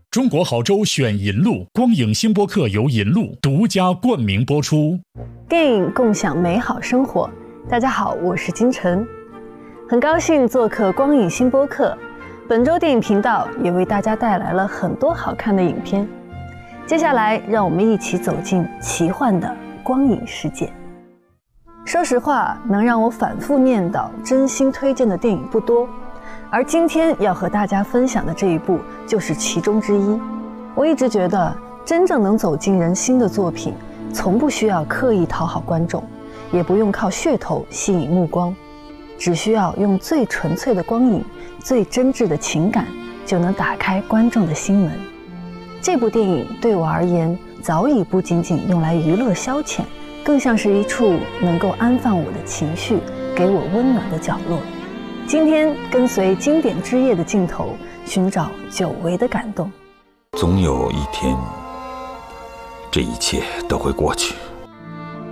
中国好州选银路，光影新播客由银路独家冠名播出。 电影共享美好生活。大家好，我是金晨，很高兴做客光影新播客。本周电影频道也为大家带来了很多好看的影片。接下来，让我们一起走进奇幻的光影世界。说实话，能让我反复念叨、真心推荐的电影不多，而今天要和大家分享的这一部就是其中之一。我一直觉得，真正能走进人心的作品，从不需要刻意讨好观众，也不用靠噱头吸引目光，只需要用最纯粹的光影、最真挚的情感，就能打开观众的心门。这部电影对我而言，早已不仅仅用来娱乐消遣，更像是一处能够安放我的情绪、给我温暖的角落。今天跟随经典之夜的镜头，寻找久违的感动。 总有一天，这一切都会过去。